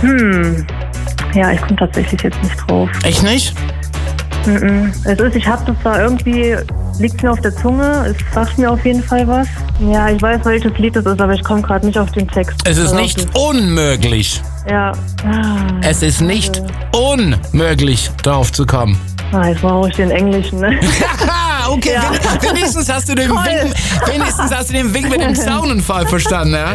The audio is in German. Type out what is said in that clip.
Ja, ich komme tatsächlich jetzt nicht drauf. Echt nicht? Ich habe das da irgendwie, liegt mir auf der Zunge, es sagt mir auf jeden Fall was. Ja, ich weiß, welches Lied es ist, aber ich komme gerade nicht auf den Text. Es ist nicht unmöglich. Ja. Es ist nicht unmöglich, darauf zu kommen. Jetzt brauche ich den Englischen, ne? Okay, wenigstens hast du den Wink mit dem Zaunenfall verstanden, ja?